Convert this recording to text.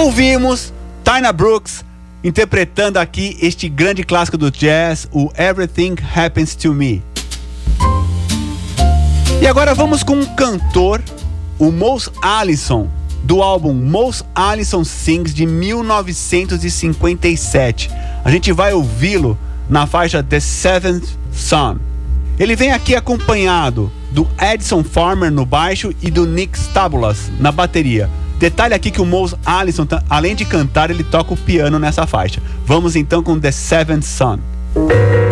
Ouvimos Tina Brooks interpretando aqui este grande clássico do jazz, o Everything Happens to Me. E agora vamos com um cantor, o Mose Allison, do álbum Mose Allison Sings de 1957. A gente vai ouvi-lo na faixa The Seventh Son. Ele vem aqui acompanhado do Edson Farmer no baixo e do Nick Stabulas na bateria. Detalhe aqui que o Mose Allison, além de cantar, ele toca o piano nessa faixa. Vamos então com The Seventh Son.